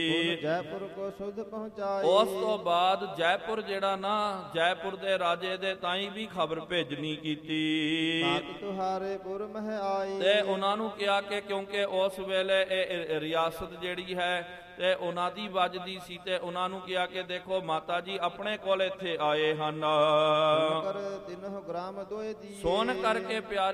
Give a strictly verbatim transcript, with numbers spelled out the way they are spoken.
ਜੈਪੁਰ ਕੋ ਸੁਧ ਪਹੁੰਚਾਈ। ਉਸ ਤੋਂ ਬਾਅਦ ਜੈਪੁਰ ਜਿਹੜਾ ਨਾ, ਜੈਪੁਰ ਦੇ ਰਾਜੇ ਦੇ ਤਾਈਂ ਵੀ ਖਬਰ ਭੇਜਣੀ ਕੀਤੀ ਬਾਤ ਤੁਹਾਰੇ ਪੁਰ ਮਹਿ ਆਈ। ਤੇ ਉਹਨਾਂ ਨੂੰ ਕਿਹਾ ਕਿ ਕਿਉਂਕਿ ਉਸ ਵੇਲੇ ਇਹ ਰਿਆਸਤ ਜਿਹੜੀ ਹੈ ਤੇ ਉਹਨਾਂ ਦੀ ਵੱਜਦੀ ਸੀ, ਤੇ ਉਹਨਾਂ ਨੂੰ ਕਿਹਾ ਕਿ ਦੇਖੋ ਮਾਤਾ ਜੀ ਆਪਣੇ ਕੋਲ ਇੱਥੇ ਆਏ ਹਨ। ਤਿੰਨੋ ਗ੍ਰਾਮ ਦੋਏ ਦੀਏ। ਸੋਨ ਕਰਕੇ ਪਿਆਰੇ